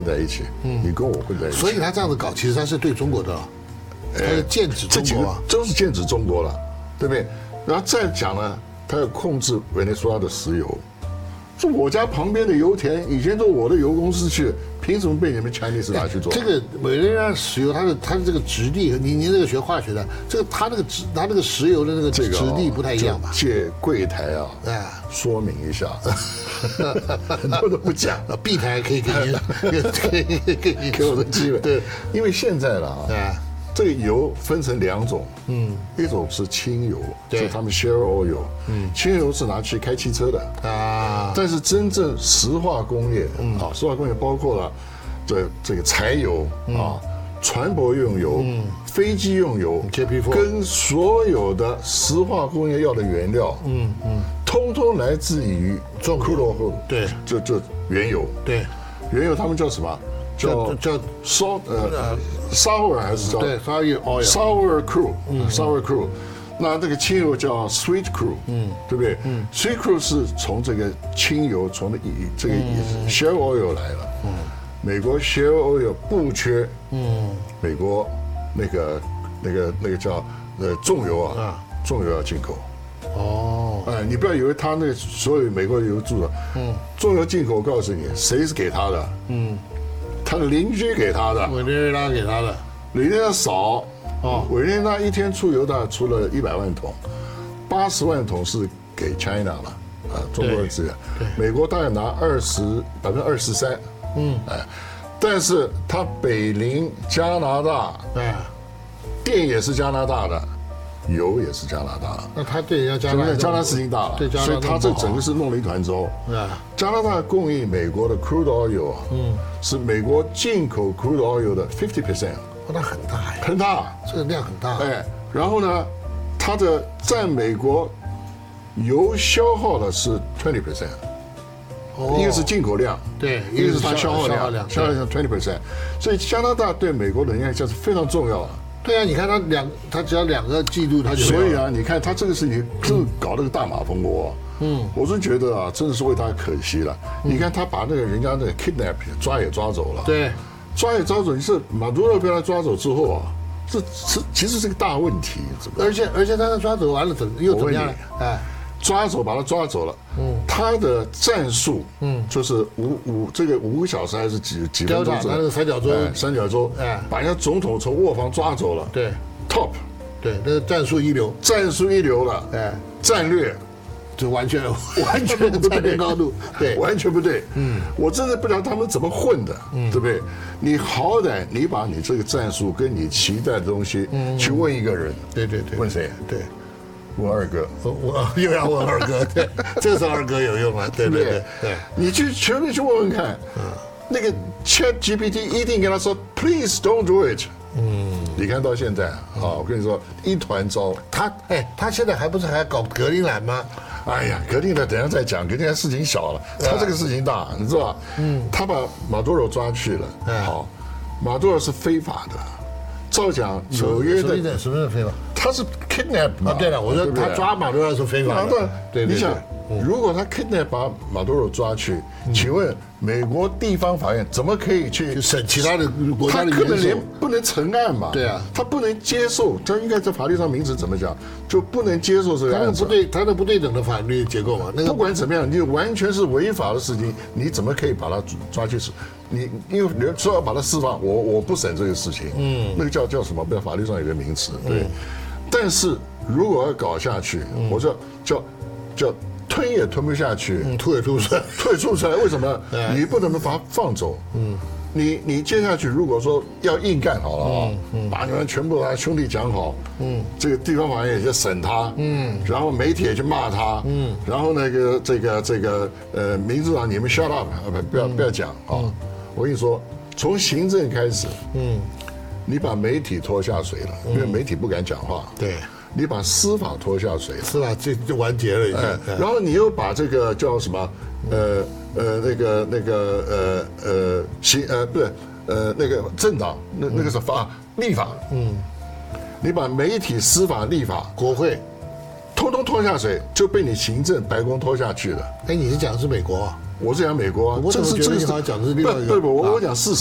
在一起，你跟我混在一起， 所以他这样子搞，其实他是对中国的，他是剑指中国啊， 都是剑指中国了，对不对？然后再讲呢，他要控制委内瑞拉的石油，说我家旁边的油田以前都我的油公司去，凭什么被你们 Chinese 拿去做？ 这个委内瑞拉石油，它的这个质地，您这个学化学的，这个它那个石油的那个质地不太一样吧？ 借柜台啊，说明一下，很多都不讲。 B 台可以给您给我的机会， 对， 因为现在了啊。这个油分成2种，一种是轻油，是他们 shale oil，轻油是拿去开汽车的啊，但是真正石化工业啊，石化工业包括了这个柴油啊、船舶用油、飞机用油，跟所有的石化工业要的原料，通通来自于crude oil， 对， 就原油， 对， 原油他们叫什么？叫sour 还是叫对 sour crude，sour crude，那这个轻油叫 sweet crude，对不对？sweet crude 是从这个轻油从这个shale oil 来了，美国 shale oil 不缺，美国那个叫重油啊，重油要进口。哦，哎，你不要以为他那个所有美国油注的，重油进口，我告诉你，谁是给他的？他的邻居给他的， 委内瑞拉给他的， 委内瑞拉少哦，委内瑞拉一天出油大概出了100万桶，80万桶是给 China 了，中国的资源，美国大概拿23%，但是它北邻加拿大，电也是加拿大的。油也是加拿大， 那他对人家加拿大事情大了，所以他这整个是弄了一团糟。加拿大供应美国的 crude oil 是美国进口 crude oil 的50%， 那很大呀， 很大， 这个量很大。 哎，然后呢，它的占美国油消耗的是20%，一个是进口量， 对， 一个是它消耗量20%，所以加拿大对美国的影响是非常重要的。 对啊，你看他只要2个季度他就。 所以啊，你看他这个事情真搞了个大马蜂窝。我是觉得啊，真的是为他可惜了。你看他把那个人家那个 kidnap 抓也抓走了。 对， 抓也抓走，你是马杜罗被他抓走之后啊，这其实是个大问题。 而且他抓走完了又怎么样？哎， 把他抓走了。他的战术，就是这个5个小时还是几分钟？ 他那个三角洲，把人家总统从卧房抓走了。 对 ，top， 对，那个战术一流了。战略就完全不对高度，对， 完全不对。我真的不知道他们怎么混的，对不对？你好歹你把你这个战术跟你期待的东西去问一个人， 对， 问谁？ 对。 问二哥， 我又要问二哥，对，这是二哥有用啊，对， 你去全面去问问看，那个 ChatGPT 一定跟他说 ，Please don't do it。你看到现在啊，我跟你说一团糟。 他现在还不是还搞格陵兰吗？ 哎呀，格陵兰等一下再讲，格陵兰事情小了，他这个事情大，你知道吧？他把马杜罗抓去了，好，马杜罗是非法的。照讲，纽约的什么是非法？ 他是 kidnap 嘛？ 对了，我说他抓马杜罗是非法的。对， 你想，如果他 kidnap 把马杜罗抓去，请问美国地方法院怎么可以去审其他的国家的元首？ 他根本连不能成案嘛？ 对啊， 他不能接受，他应该在法律上名词怎么讲，就不能接受这个案子。 他那不对等的法律结构嘛？ 不管怎么样，你完全是违法的事情，你怎么可以把他抓去审？你因为说要把他释放，我不审这个事情。那个叫什么？在法律上有个名词，对。但是如果要搞下去，我说叫吞也吞不下去， 吐也吐不出来， 吐也吐不出来。为什么？你不能把它放走。你接下去如果说要硬干好了啊，把你们全部他兄弟讲好，这个地方法院也去审他，然后媒体也去骂他，然后那个这个民主党你们 shut up， 不要讲啊！我跟你说，从行政开始，你把媒体拖下水了，因为媒体不敢讲话。 对， 你把司法拖下水了， 司法就完结了已经。 然后你又把这个叫什么那个政党那个是立法，你把媒体、司法、立法、 国会， 通通拖下水，就被你行政白宫拖下去了。 你是讲的是美国啊？ 我是讲美国啊， 我怎么觉得你好像讲的是另外一个？ 不，我讲事实。